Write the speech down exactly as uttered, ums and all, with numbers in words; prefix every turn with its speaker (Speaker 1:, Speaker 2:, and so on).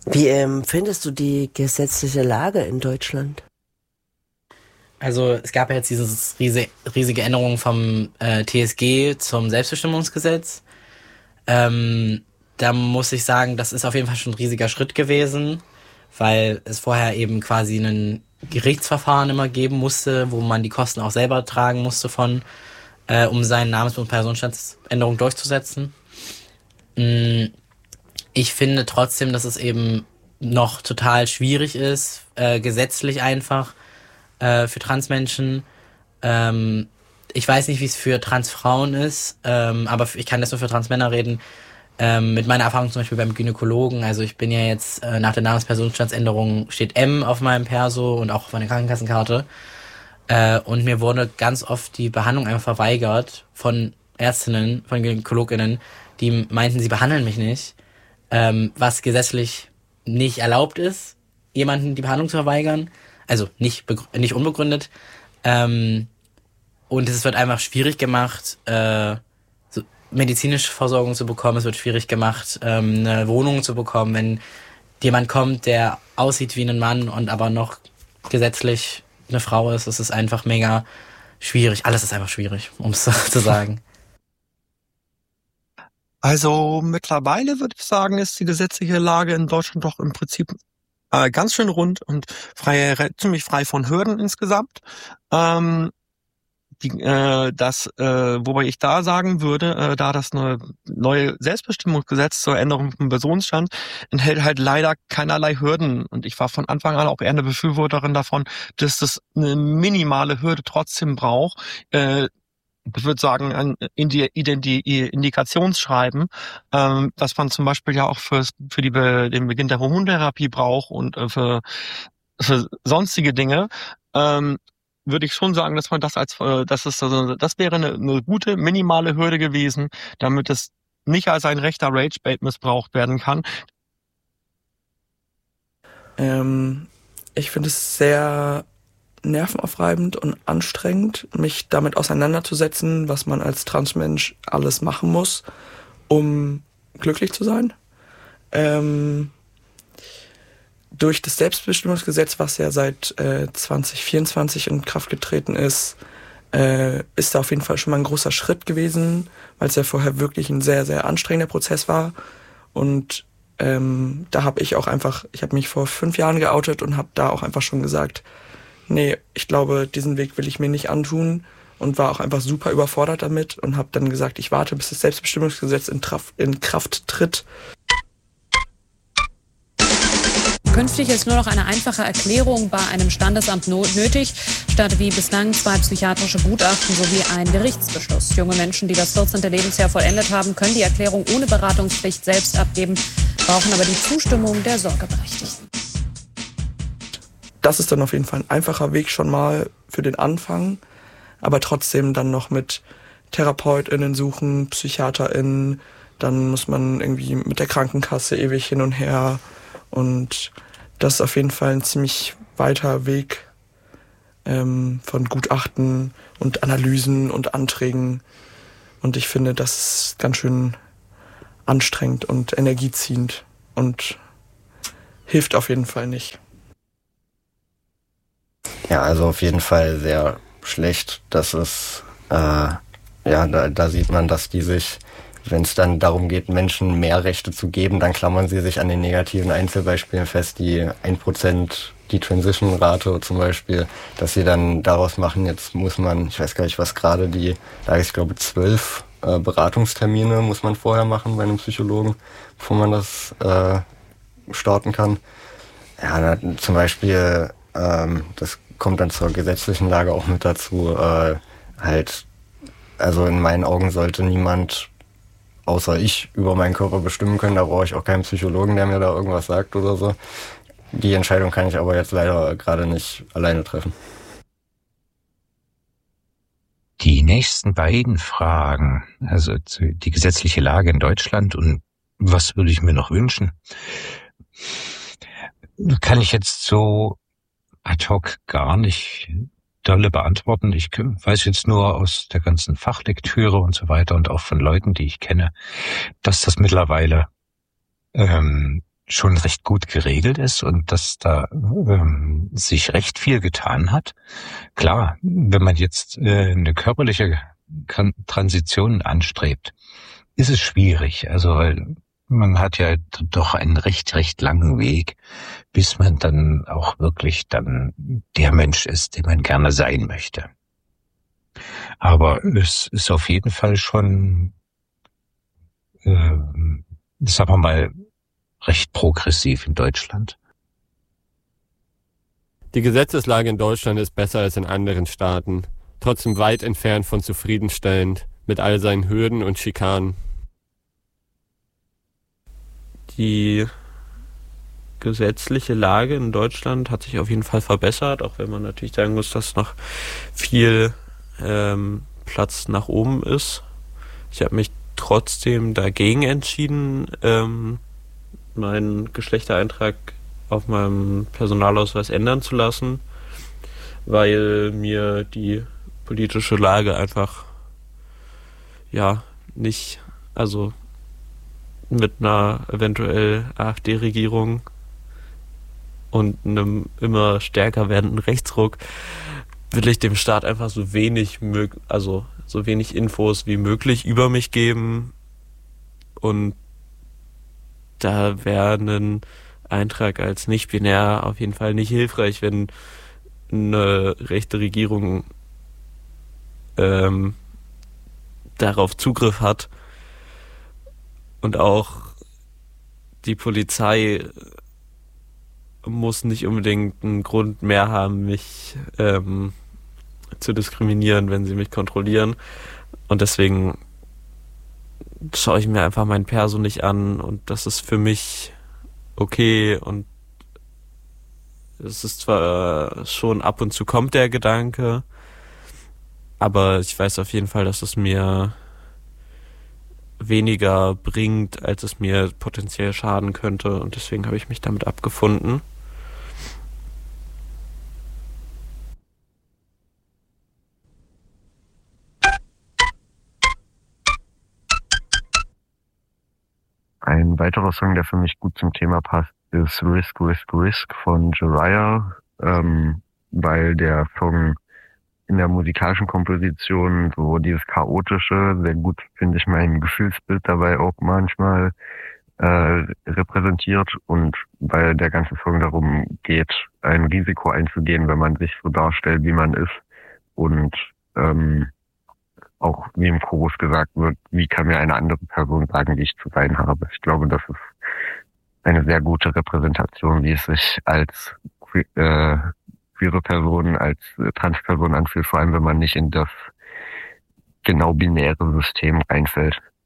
Speaker 1: Wie ähm, findest du die gesetzliche Lage in Deutschland?
Speaker 2: Also es gab ja jetzt dieses riesige, riesige Änderung vom äh, T S G zum Selbstbestimmungsgesetz. Ähm, da muss ich sagen, das ist auf jeden Fall schon ein riesiger Schritt gewesen, weil es vorher eben quasi ein Gerichtsverfahren immer geben musste, wo man die Kosten auch selber tragen musste von, äh, um seine Namens- und Personenstandsänderung durchzusetzen. Mm, Ich finde trotzdem, dass es eben noch total schwierig ist, äh, gesetzlich einfach äh, für Transmenschen. Ähm, ich weiß nicht, wie es für Transfrauen ist, ähm, aber ich kann jetzt nur für Transmänner reden. Ähm, mit meiner Erfahrung zum Beispiel beim Gynäkologen, also ich bin ja jetzt äh, nach der Namenspersonenstandsänderung steht M auf meinem Perso und auch auf meiner Krankenkassenkarte. Äh, und mir wurde ganz oft die Behandlung einfach verweigert von Ärztinnen, von GynäkologInnen, die meinten, sie behandeln mich nicht, ähm, was gesetzlich nicht erlaubt ist, jemanden die Behandlung zu verweigern. Also nicht, begr- nicht unbegründet. Ähm, und es wird einfach schwierig gemacht, äh, so medizinische Versorgung zu bekommen. Es wird schwierig gemacht, ähm, eine Wohnung zu bekommen, wenn jemand kommt, der aussieht wie ein Mann und aber noch gesetzlich eine Frau ist. Es ist einfach mega schwierig. Alles ist einfach schwierig, um es so zu sagen.
Speaker 3: Also mittlerweile würde ich sagen, ist die gesetzliche Lage in Deutschland doch im Prinzip äh, ganz schön rund und frei, re- ziemlich frei von Hürden insgesamt. Ähm, die, äh, das, äh, wobei ich da sagen würde, äh, da das neue, neue Selbstbestimmungsgesetz zur Änderung vom Personenstand enthält halt leider keinerlei Hürden. Und ich war von Anfang an auch eher eine Befürworterin davon, dass das eine minimale Hürde trotzdem braucht. Äh, ich würde sagen, ein Indi- Identi- Indikationsschreiben, ähm, was man zum Beispiel ja auch für, für die, Be- den Beginn der Hormontherapie braucht und äh, für, für sonstige Dinge, ähm, würde ich schon sagen, dass man das als, äh, das ist, also, das wäre eine, eine gute minimale Hürde gewesen, damit es nicht als ein rechter Rage-Bait missbraucht werden kann.
Speaker 4: Ähm, ich finde es sehr nervenaufreibend und anstrengend, mich damit auseinanderzusetzen, was man als Transmensch alles machen muss, um glücklich zu sein. Ähm, durch das Selbstbestimmungsgesetz, was ja seit äh, zwanzig vierundzwanzig in Kraft getreten ist, äh, ist da auf jeden Fall schon mal ein großer Schritt gewesen, weil es ja vorher wirklich ein sehr, sehr anstrengender Prozess war. Und ähm, da habe ich auch einfach, ich habe mich vor fünf Jahren geoutet und habe da auch einfach schon gesagt, nee, ich glaube, diesen Weg will ich mir nicht antun und war auch einfach super überfordert damit und habe dann gesagt, ich warte, bis das Selbstbestimmungsgesetz in, Traf- in Kraft tritt.
Speaker 5: Künftig ist nur noch eine einfache Erklärung bei einem Standesamt no- nötig, statt wie bislang zwei psychiatrische Gutachten sowie ein Gerichtsbeschluss. Junge Menschen, die das vierzehnte Lebensjahr vollendet haben, können die Erklärung ohne Beratungspflicht selbst abgeben, brauchen aber die Zustimmung der Sorgeberechtigten.
Speaker 4: Das ist dann auf jeden Fall ein einfacher Weg schon mal für den Anfang, aber trotzdem dann noch mit TherapeutInnen suchen, PsychiaterInnen, dann muss man irgendwie mit der Krankenkasse ewig hin und her und das ist auf jeden Fall ein ziemlich weiter Weg ähm, von Gutachten und Analysen und Anträgen und ich finde, das ist ganz schön anstrengend und energieziehend und hilft auf jeden Fall nicht.
Speaker 6: Ja, also auf jeden Fall sehr schlecht, dass es, äh, ja, da, da sieht man, dass die sich, wenn es dann darum geht, Menschen mehr Rechte zu geben, dann klammern sie sich an den negativen Einzelbeispielen fest, die ein Prozent, die Transition-Rate zum Beispiel, dass sie dann daraus machen, jetzt muss man, ich weiß gar nicht, was gerade die, da ist, ich glaube, zwölf äh, Beratungstermine muss man vorher machen bei einem Psychologen, bevor man das äh, starten kann. Ja, na, zum Beispiel, ähm, das kommt dann zur gesetzlichen Lage auch mit dazu, äh, halt, also in meinen Augen sollte niemand außer ich über meinen Körper bestimmen können, da brauche ich auch keinen Psychologen, der mir da irgendwas sagt oder so. Die Entscheidung kann ich aber jetzt leider gerade nicht alleine treffen.
Speaker 7: Die nächsten beiden Fragen, also die gesetzliche Lage in Deutschland und was würde ich mir noch wünschen, kann ich jetzt so ad hoc gar nicht dolle beantworten. Ich weiß jetzt nur aus der ganzen Fachlektüre und so weiter und auch von Leuten, die ich kenne, dass das mittlerweile ähm, schon recht gut geregelt ist und dass da ähm, sich recht viel getan hat. Klar, wenn man jetzt äh, eine körperliche Transition anstrebt, ist es schwierig. Also weil man hat ja doch einen recht, recht langen Weg, bis man dann auch wirklich dann der Mensch ist, der man gerne sein möchte. Aber es ist auf jeden Fall schon, äh, sagen wir mal, recht progressiv in Deutschland.
Speaker 8: Die Gesetzeslage in Deutschland ist besser als in anderen Staaten, trotzdem weit entfernt von zufriedenstellend, mit all seinen Hürden und Schikanen.
Speaker 9: Die gesetzliche Lage in Deutschland hat sich auf jeden Fall verbessert, auch wenn man natürlich sagen muss, dass noch viel ähm, Platz nach oben ist. Ich habe mich trotzdem dagegen entschieden, ähm, meinen Geschlechtereintrag auf meinem Personalausweis ändern zu lassen, weil mir die politische Lage einfach ja nicht, also mit einer eventuell AfD-Regierung und einem immer stärker werdenden Rechtsruck will ich dem Staat einfach so wenig mög- also so wenig Infos wie möglich über mich geben, und da wäre ein Eintrag als nicht-binär auf jeden Fall nicht hilfreich, wenn eine rechte Regierung ähm, darauf Zugriff hat. Und auch die Polizei muss nicht unbedingt einen Grund mehr haben, mich ähm, zu diskriminieren, wenn sie mich kontrollieren. Und deswegen schaue ich mir einfach mein Perso nicht an, und das ist für mich okay. Und es ist zwar schon ab und zu kommt der Gedanke, aber ich weiß auf jeden Fall, dass es mir weniger bringt, als es mir potenziell schaden könnte, und deswegen habe ich mich damit abgefunden.
Speaker 6: Ein weiterer Song, der für mich gut zum Thema passt, ist Risk, Risk, Risk von Jiraiya, ähm, weil der Song in der musikalischen Komposition so dieses Chaotische sehr gut, finde ich, mein Gefühlsbild dabei auch manchmal äh, repräsentiert, und weil der ganze Song darum geht, ein Risiko einzugehen, wenn man sich so darstellt, wie man ist, und ähm, auch wie im Chorus gesagt wird, wie kann mir eine andere Person sagen, wie ich zu sein habe. Ich glaube, das ist eine sehr gute Repräsentation, wie es sich als äh, queere Person, als Transperson anfühlt, vor allem wenn man nicht in das genau binäre System reinfällt.